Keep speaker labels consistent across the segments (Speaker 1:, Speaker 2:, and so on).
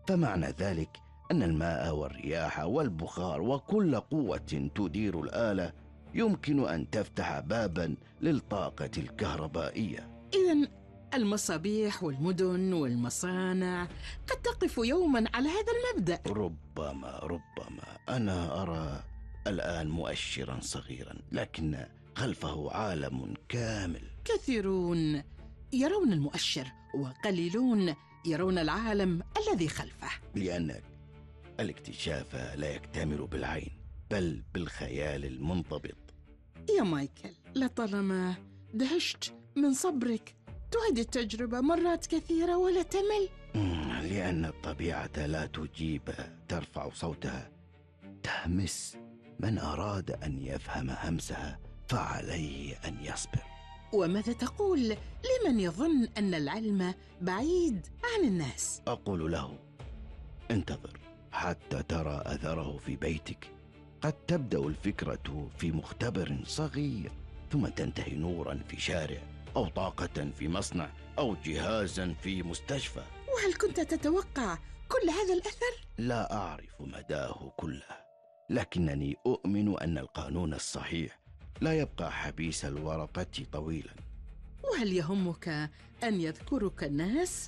Speaker 1: فمعنى ذلك أن الماء والرياح والبخار وكل قوة تدير الآلة يمكن أن تفتح باباً للطاقة الكهربائية.
Speaker 2: إذن المصابيح والمدن والمصانع قد تقف يوماً على هذا المبدأ.
Speaker 1: ربما أنا أرى الآن مؤشراً صغيراً، لكن خلفه عالم كامل.
Speaker 2: كثيرون يرون المؤشر وقليلون يرون العالم الذي خلفه.
Speaker 1: لأن الاكتشاف لا يكتمل بالعين بل بالخيال المنضبط.
Speaker 2: يا مايكل، لطالما دهشت من صبرك. تعيد التجربة مرات كثيرة ولا تمل.
Speaker 1: لأن الطبيعة لا تجيب، ترفع صوتها، تهمس. من أراد أن يفهم همسها فعليه أن يصبر.
Speaker 2: وماذا تقول لمن يظن أن العلم بعيد عن الناس؟
Speaker 1: أقول له: انتظر حتى ترى أثره في بيتك. قد تبدأ الفكرة في مختبر صغير، ثم تنتهي نوراً في شارع، أو طاقة في مصنع، أو جهازاً في مستشفى.
Speaker 2: وهل كنت تتوقع كل هذا الأثر؟
Speaker 1: لا أعرف مداه كله، لكنني أؤمن أن القانون الصحيح لا يبقى حبيس الورقة طويلاً.
Speaker 2: وهل يهمك أن يذكرك الناس؟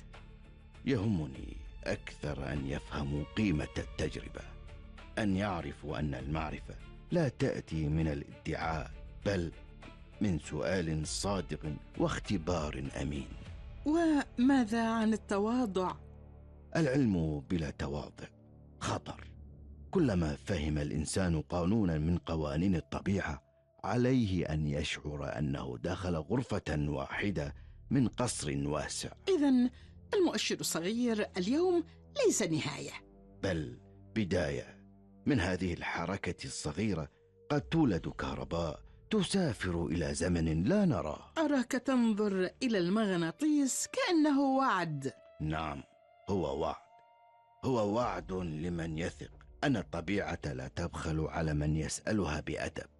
Speaker 1: يهمني أكثر أن يفهموا قيمة التجربة، أن يعرفوا أن المعرفة لا تأتي من الادعاء بل من سؤال صادق واختبار أمين.
Speaker 2: وماذا عن التواضع؟
Speaker 1: العلم بلا تواضع خطر. كلما فهم الإنسان قانونا من قوانين الطبيعة عليه أن يشعر أنه دخل غرفة واحدة من قصر واسع.
Speaker 2: إذن المؤشر الصغير اليوم ليس نهاية
Speaker 1: بل بداية. من هذه الحركة الصغيرة قد تولد كهرباء تسافر إلى زمن لا نراه.
Speaker 2: أراك تنظر إلى المغناطيس كأنه وعد.
Speaker 1: نعم، هو وعد لمن يثق أن الطبيعة لا تبخل على من يسألها بأدب.